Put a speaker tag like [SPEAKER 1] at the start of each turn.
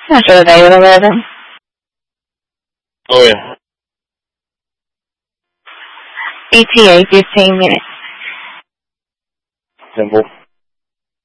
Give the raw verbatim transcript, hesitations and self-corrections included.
[SPEAKER 1] After the day with eleven.
[SPEAKER 2] Oh, yeah.
[SPEAKER 1] E T A, fifteen minutes.
[SPEAKER 2] Simple.